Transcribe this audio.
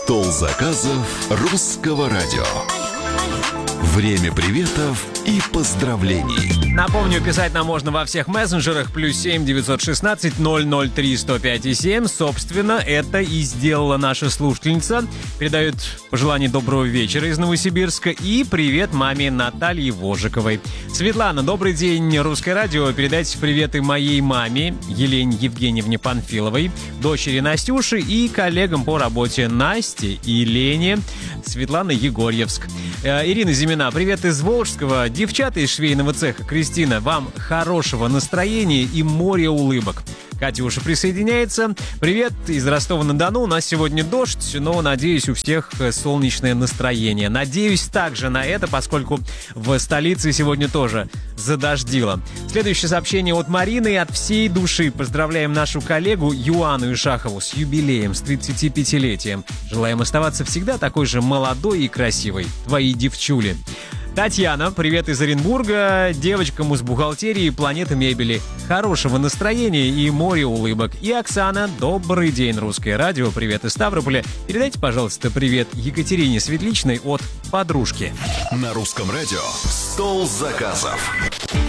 Стол заказов русского радио. Время приветов и поздравлений. Напомню, писать нам можно во всех мессенджерах +7 916 003 105 7. Собственно, это и сделала наша слушательница. Передает пожелание доброго вечера из Новосибирска и привет маме Наталье Вожиковой. Светлана, добрый день, Русское радио. Передайте приветы моей маме Елене Евгеньевне Панфиловой, дочери Настюши и коллегам по работе Насте и Лене. Светлана, Егорьевск. Ирина Зимина, привет из Волжского. Девчата из швейного цеха, Кристина, вам хорошего настроения и моря улыбок. Катюша присоединяется. Привет из Ростова-на-Дону. У нас сегодня дождь, но, надеюсь, у всех солнечное настроение. Надеюсь также на это, поскольку в столице сегодня тоже задождило. Следующее сообщение от Марины. От всей души поздравляем нашу коллегу Юану Ишахову с юбилеем, с 35-летием. Желаем оставаться всегда такой же молодой и красивой. Твои девчули. Татьяна, привет из Оренбурга, девочкам из бухгалтерии «Планеты мебели». Хорошего настроения и море улыбок. И Оксана, добрый день, Русское радио, привет из Ставрополя. Передайте, пожалуйста, привет Екатерине Светличной от подружки. На Русском радио «Стол заказов».